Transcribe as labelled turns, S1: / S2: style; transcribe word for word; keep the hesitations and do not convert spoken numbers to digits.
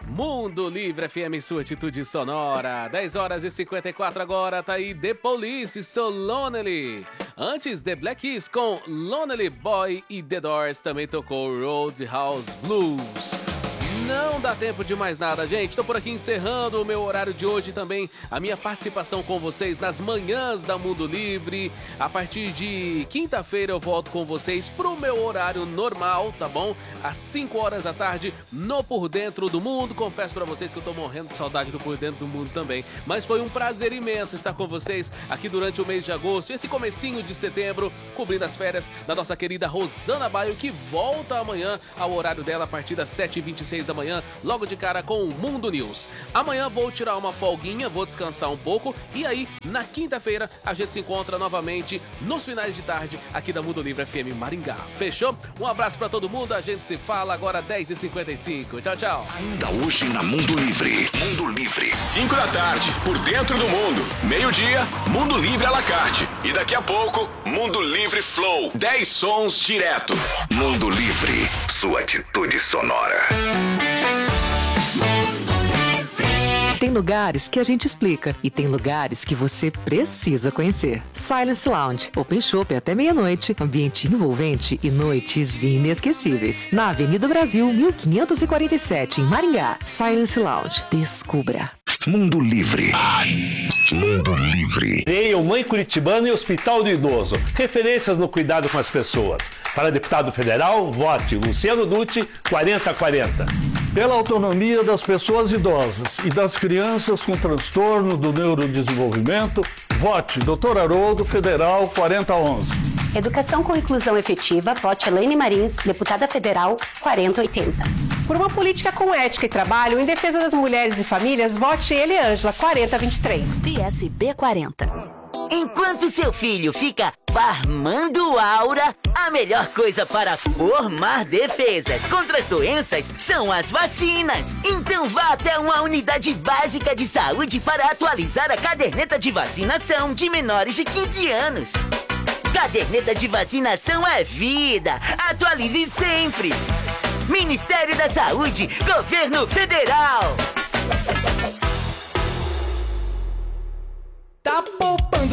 S1: Mundo Livre F M, sua atitude sonora. dez horas e cinquenta e quatro agora, tá aí The Police, So Lonely. Antes, The Black Keys com Lonely Boy e The Doors também tocou Roadhouse Blues. Não dá tempo de mais nada, gente. Estou por aqui encerrando o meu horário de hoje também, a minha participação com vocês nas manhãs da Mundo Livre. A partir de quinta-feira eu volto com vocês pro meu horário normal, tá bom? Às cinco horas da tarde, no Por Dentro do Mundo. Confesso pra vocês que eu tô morrendo de saudade do Por Dentro do Mundo também. Mas foi um prazer imenso estar com vocês aqui durante o mês de agosto, esse comecinho de setembro, cobrindo as férias da nossa querida Rosana Baio, que volta amanhã ao horário dela a partir das sete e vinte e seis da manhã, logo de cara com o Mundo News. Amanhã vou tirar uma folguinha, vou descansar um pouco e aí, na quinta-feira, a gente se encontra novamente nos finais de tarde aqui da Mundo Livre F M Maringá. Fechou? Um abraço pra todo mundo, a gente se fala agora dez e cinquenta e cinco. Tchau, tchau.
S2: Ainda hoje na Mundo Livre. Mundo Livre. cinco da tarde, por dentro do mundo. Meio-dia, Mundo Livre à la carte. E daqui a pouco, Mundo Livre Flow. dez sons direto. Mundo Livre, sua atitude sonora.
S3: Tem lugares que a gente explica e tem lugares que você precisa conhecer. Silence Lounge, Open Shop até meia-noite, ambiente envolvente e noites inesquecíveis. Na Avenida Brasil, mil quinhentos e quarenta e sete, em Maringá. Silence Lounge, descubra.
S2: Mundo Livre. Mundo Livre.
S4: Veio Mãe Curitibana e Hospital do Idoso. Referências no cuidado com as pessoas. Para deputado federal, vote Luciano Dutti, quarenta quarenta.
S5: Pela autonomia das pessoas idosas e das crianças com transtorno do neurodesenvolvimento, vote doutor Haroldo, federal, quarenta onze.
S6: Educação com inclusão efetiva, vote Elaine Marins, deputada federal, quarenta oitenta.
S7: Por uma política com ética e trabalho em defesa das mulheres e famílias, vote Eliângela, quarenta vinte e três.
S8: P S B quarenta. Enquanto seu filho fica farmando aura, a melhor coisa para formar defesas contra as doenças são as vacinas. Então vá até uma unidade básica de saúde para atualizar a caderneta de vacinação de menores de quinze anos. Caderneta de vacinação é vida. Atualize sempre. Ministério da Saúde, Governo Federal.
S9: Tá bom.